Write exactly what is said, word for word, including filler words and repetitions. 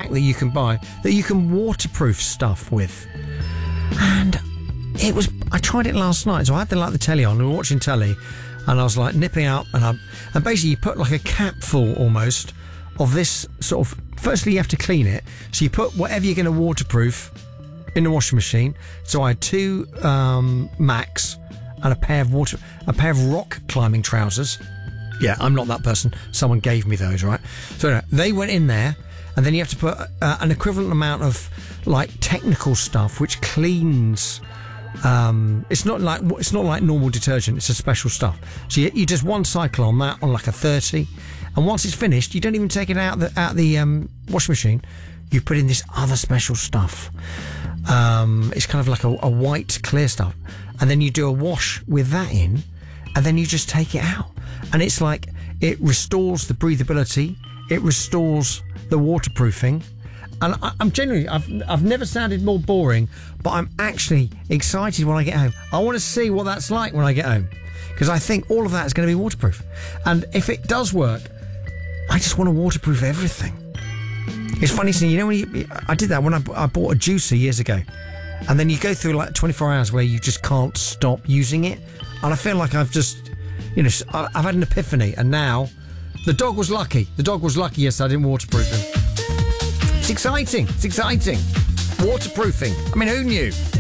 pack that you can buy that you can waterproof stuff with. And it was, I tried it last night, so I had the, like the telly on, we were watching telly, and I was like nipping out, and I, and basically you put like a cap full almost of this sort of, firstly you have to clean it, so you put whatever you're going to waterproof in the washing machine. So I had two um, Macs and a pair of water, a pair of rock climbing trousers. Yeah, I'm not that person. Someone gave me those, right? So anyway, they went in there, and then you have to put uh, an equivalent amount of like technical stuff which cleans. Um, it's not like it's not like normal detergent. It's a special stuff. So you, you just one cycle on that on like a thirty, and once it's finished, you don't even take it out the out the um, washing machine. You put in this other special stuff. Um, it's kind of like a, a white clear stuff, and then you do a wash with that in, and then you just take it out. And it's like, it restores the breathability, it restores the waterproofing. And I, I'm genuinely, I've, I've never sounded more boring, but I'm actually excited when I get home. I want to see what that's like when I get home, because I think all of that is going to be waterproof. And if it does work, I just want to waterproof everything. It's funny, so you know, when you, I did that when I, I bought a juicer years ago, and then you go through like twenty-four hours where you just can't stop using it. And I feel like I've just, you know, I've had an epiphany, and now the dog was lucky. The dog was lucky, yes, I didn't waterproof him. It's exciting. It's exciting. Waterproofing. I mean, who knew?